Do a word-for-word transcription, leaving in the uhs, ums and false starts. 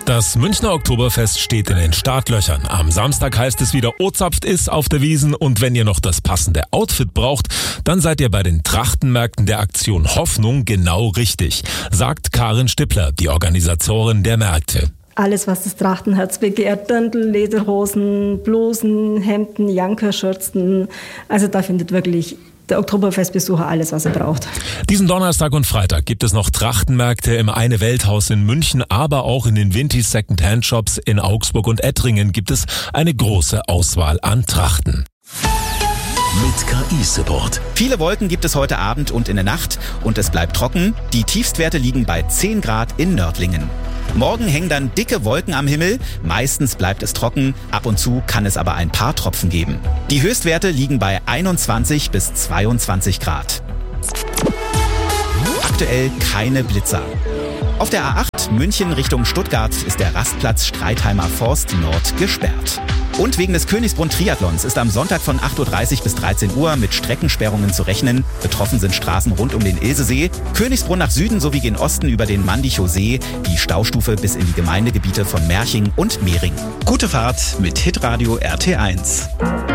Das Münchner Oktoberfest steht in den Startlöchern. Am Samstag heißt es wieder Ozapft ist auf der Wiesn und wenn ihr noch das passende Outfit braucht, dann seid ihr bei den Trachtenmärkten der Aktion Hoffnung genau richtig, sagt Karin Stippler, die Organisatorin der Märkte. Alles, was das Trachtenherz begehrt, Dirndl, Lederhosen, Blusen, Hemden, Jankerschürzen, also da findet wirklich der Oktoberfestbesucher alles, was er braucht. Diesen Donnerstag und Freitag gibt es noch Trachtenmärkte im Eine-Welt-Haus in München, aber auch in den Vintis Second-Hand-Shops in Augsburg und Ettringen gibt es eine große Auswahl an Trachten. Mit K I-Support. Viele Wolken gibt es heute Abend und in der Nacht und es bleibt trocken. Die Tiefstwerte liegen bei zehn Grad in Nördlingen. Morgen hängen dann dicke Wolken am Himmel. Meistens bleibt es trocken. Ab und zu kann es aber ein paar Tropfen geben. Die Höchstwerte liegen bei einundzwanzig bis zweiundzwanzig Grad. Aktuell keine Blitzer. Auf der A acht München Richtung Stuttgart ist der Rastplatz Streitheimer Forst Nord gesperrt. Und wegen des Königsbrunn-Triathlons ist am Sonntag von acht Uhr dreißig bis dreizehn Uhr mit Streckensperrungen zu rechnen. Betroffen sind Straßen rund um den Ilsesee, Königsbrunn nach Süden sowie gen Osten über den Mandichow See, die Staustufe bis in die Gemeindegebiete von Merching und Mehring. Gute Fahrt mit Hitradio R T eins.